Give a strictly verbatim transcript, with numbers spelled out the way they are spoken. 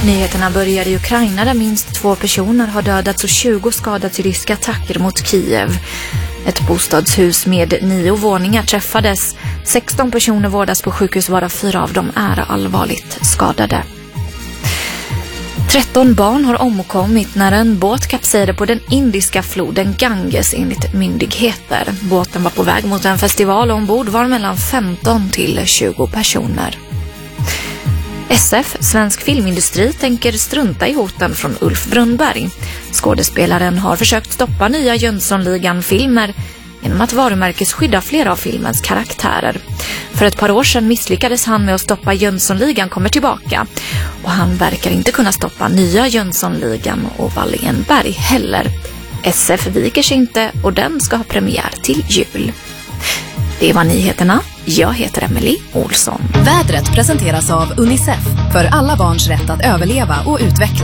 Nyheterna börjar i Ukraina där minst två personer har dödats och tjugo skadats i ryska attacker mot Kiev. Ett bostadshus med nio våningar träffades. sexton personer vårdas på sjukhus, varav fyra av dem är allvarligt skadade. tretton barn har omkommit när en båt kapsejade på den indiska floden Ganges enligt myndigheter. Båten var på väg mot en festival och ombord var mellan femton till tjugo personer. S F, Svensk Filmindustri, tänker strunta i hoten från Ulf Brunnberg. Skådespelaren har försökt stoppa nya Jönssonligan-filmer genom att varumärkesskydda flera av filmens karaktärer. För ett par år sedan misslyckades han med att stoppa Jönssonligan kommer tillbaka. Och han verkar inte kunna stoppa nya Jönssonligan och Wallenberg heller. S F viker sig inte och den ska ha premiär till jul. Det var nyheterna. Jag heter Emily Olsson. Vädret presenteras av UNICEF för alla barns rätt att överleva och utvecklas.